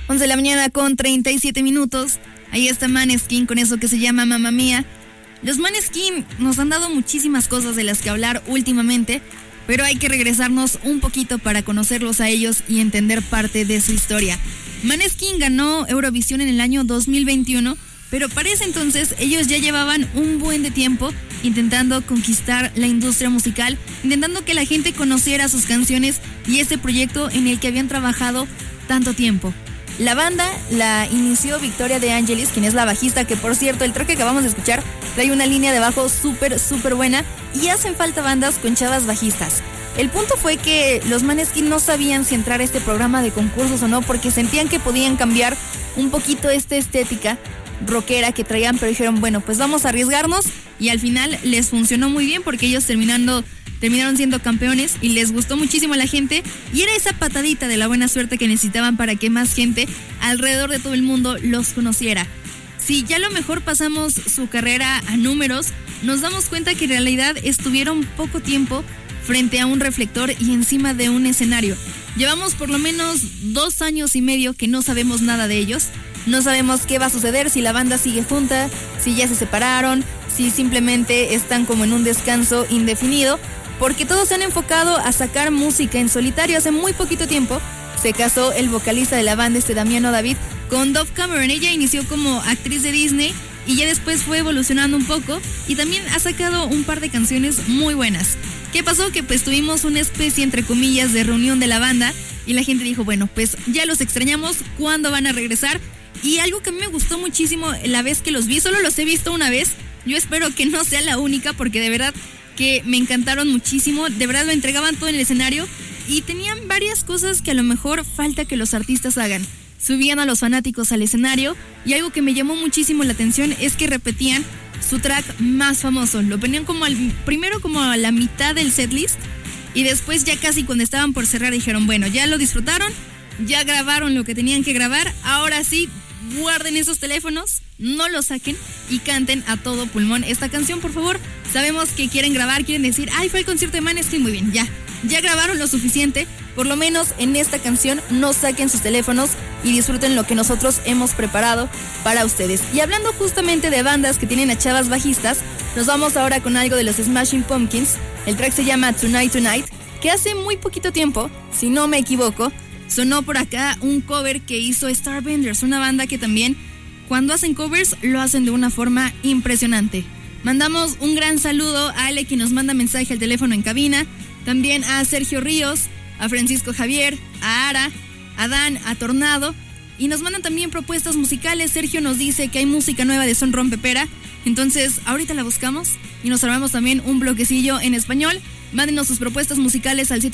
11 de la mañana con 37 minutos. Ahí está Måneskin con eso que se llama Mamma Mía. Los Måneskin nos han dado muchísimas cosas de las que hablar últimamente, pero hay que regresarnos un poquito para conocerlos a ellos y entender parte de su historia. Måneskin ganó Eurovisión en el año 2021, pero para ese entonces ellos ya llevaban un buen de tiempo intentando conquistar la industria musical, intentando que la gente conociera sus canciones y ese proyecto en el que habían trabajado tanto tiempo. La banda la inició Victoria De Angelis, quien es la bajista, que por cierto, el track que acabamos de escuchar trae una línea de bajo súper buena y hacen falta bandas con chavas bajistas. El punto fue que los Måneskin no sabían si entrar a este programa de concursos o no, porque sentían que podían cambiar un poquito esta estética rockera que traían, pero dijeron, bueno, pues vamos a arriesgarnos, y al final les funcionó muy bien porque ellos terminaron siendo campeones y les gustó muchísimo a la gente, y era esa patadita de la buena suerte que necesitaban para que más gente alrededor de todo el mundo los conociera. Si ya a lo mejor pasamos su carrera a números, nos damos cuenta que en realidad estuvieron poco tiempo frente a un reflector y encima de un escenario. Llevamos por lo menos 2 años y medio que no sabemos nada de ellos. No sabemos qué va a suceder, si la banda sigue junta, si ya se separaron, si simplemente están como en un descanso indefinido, porque todos se han enfocado a sacar música en solitario. Hace muy poquito tiempo se casó el vocalista de la banda, Damiano David, con Dove Cameron. Ella inició como actriz de Disney y ya después fue evolucionando un poco y también ha sacado un par de canciones muy buenas. ¿Qué pasó? Que pues tuvimos una especie, entre comillas, de reunión de la banda y la gente dijo, bueno, pues ya los extrañamos, ¿cuándo van a regresar? Y algo que a mí me gustó muchísimo la vez que los vi, solo los he visto una vez, yo espero que no sea la única, porque de verdad que me encantaron muchísimo, de verdad lo entregaban todo en el escenario y tenían varias cosas que a lo mejor falta que los artistas hagan. Subían a los fanáticos al escenario y algo que me llamó muchísimo la atención es que repetían su track más famoso. Lo ponían primero como a la mitad del setlist y después ya casi cuando estaban por cerrar dijeron, bueno, ya lo disfrutaron, ya grabaron lo que tenían que grabar, ahora sí, guarden esos teléfonos, no los saquen y canten a todo pulmón esta canción, por favor. Sabemos que quieren grabar, quieren decir, ay, fue el concierto de Måneskin, muy bien, ya grabaron lo suficiente. Por lo menos en esta canción no saquen sus teléfonos y disfruten lo que nosotros hemos preparado para ustedes. Y hablando justamente de bandas que tienen a chavas bajistas, nos vamos ahora con algo de los Smashing Pumpkins. El track se llama Tonight Tonight, que hace muy poquito tiempo, si no me equivoco, sonó por acá un cover que hizo Starbenders, una banda que también, cuando hacen covers, lo hacen de una forma impresionante. Mandamos un gran saludo a Ale, que nos manda mensaje al teléfono en cabina, también a Sergio Ríos, a Francisco Javier, a Ara, a Dan, a Tornado, y nos mandan también propuestas musicales. Sergio nos dice que hay música nueva de Son Rompepera, entonces ahorita la buscamos y nos armamos también un bloquecillo en español. Mándenos sus propuestas musicales al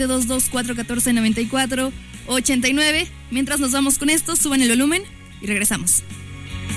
722-414-9489. Mientras nos vamos con esto, suban el volumen y regresamos.